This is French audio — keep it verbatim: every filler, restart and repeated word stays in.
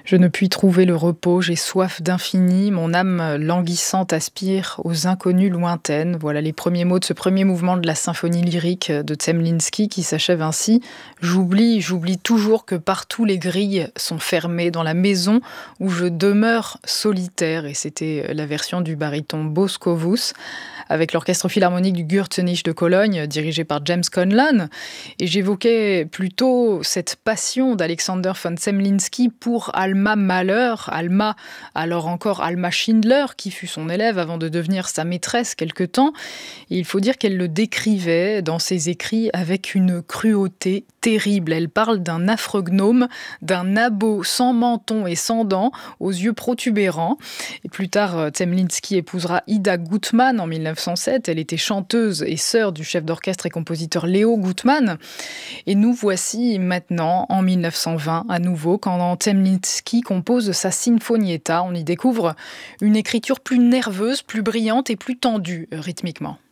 Je ne puis trouver le repos, j'ai soif d'infini, mon âme languissante aspire aux inconnues lointaines. Voilà les premiers mots de ce premier mouvement de la symphonie lyrique de Zemlinsky qui s'achève ainsi. J'oublie, j'oublie toujours que partout les grilles sont fermées dans la maison où je demeure solitaire. Et c'était la version du baryton Boscovus avec l'orchestre philharmonique du Gürzenich de Cologne, dirigé par James Conlan. Et j'évoquais plutôt cette passion d'Alexander von Zemlinsky pour Alma Mahler. Alma, alors encore Alma Schindler, qui fut son élève avant de devenir sa maîtresse quelque temps. Et il faut dire qu'elle le décrivait dans ses écrits avec une cruauté terrible. Elle parle d'un affreux gnome, d'un abo sans menton et sans dents, aux yeux protubérants. Et plus tard, Zemlinsky épousera Ida Gutmann en mille neuf cent sept. Elle était chanteuse et sœur du chef d'orchestre et compositeur Léo Gutmann. Et nous voici maintenant en mille neuf cent vingt à nouveau quand Zemlinsky compose sa Sinfonietta. On y découvre une écriture plus nerveuse, plus brillante et plus tendue rythmiquement.